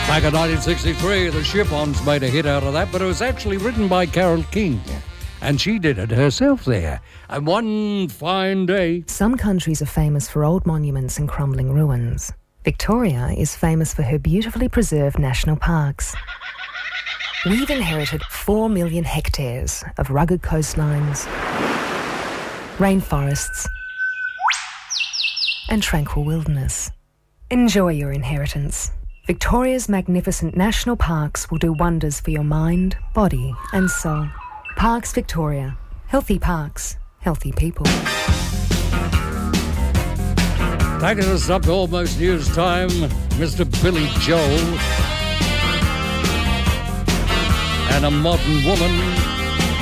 Back in 1963, the Chiffons made a hit out of that, but it was actually written by Carole King. And she did it herself there. And one fine day... Some countries are famous for old monuments and crumbling ruins. Victoria is famous for her beautifully preserved national parks. We've inherited 4 million hectares of rugged coastlines, rainforests, and tranquil wilderness. Enjoy your inheritance. Victoria's magnificent national parks will do wonders for your mind, body, and soul. Parks Victoria. Healthy parks, healthy people. Taking us up to almost news time, Mr. Billy Joel and A Modern Woman.